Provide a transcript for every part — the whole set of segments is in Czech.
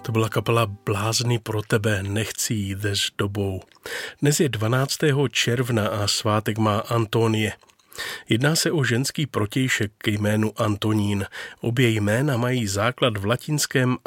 To byla kapela Blázny pro tebe, nechci jít s dobou. Dnes je 12. června a svátek má Antonie. Jedná se o ženský protějšek k jménu Antonín. Obě jména mají základ v latinském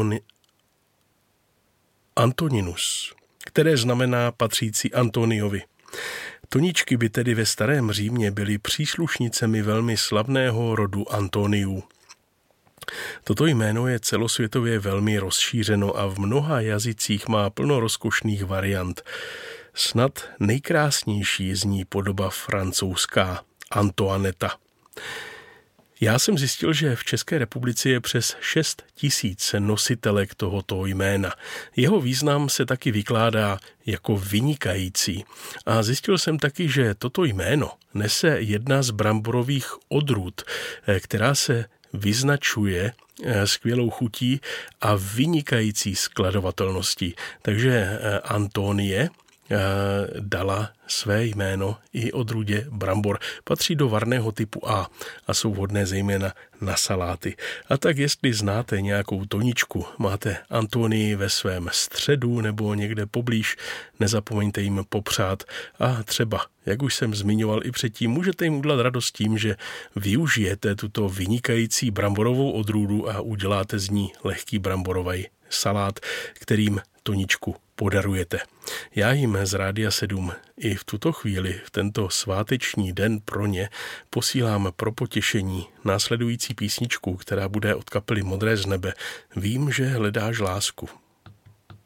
Antoninus, které znamená patřící Antoniovi. Toničky by tedy ve starém Římě byly příslušnicemi velmi slavného rodu Antoniů. Toto jméno je celosvětově velmi rozšířeno a v mnoha jazycích má plno rozkošných variant. Snad nejkrásnější zní podoba francouzská Antoinetta. Já jsem zjistil, že v České republice je přes 6 000 nositelek tohoto jména. Jeho význam se taky vykládá jako vynikající. A zjistil jsem taky, že toto jméno nese jedna z bramborových odrůd, která se vyznačuje skvělou chutí a vynikající skladovatelností. Takže Antonie dala své jméno i odrůdě brambor. Patří do varného typu A a jsou vhodné zejména na saláty. A tak jestli znáte nějakou toničku, máte Antonii ve svém středu nebo někde poblíž, nezapomeňte jim popřát a třeba, jak už jsem zmiňoval i předtím, můžete jim udělat radost tím, že využijete tuto vynikající bramborovou odrůdu a uděláte z ní lehký bramborový salát, kterým toničku podarujete. Já jim z Rádia 7 i v tuto chvíli, v tento sváteční den pro ně, posílám pro potěšení následující písničku, která bude od kapely Modré z nebe. Vím, že hledáš lásku.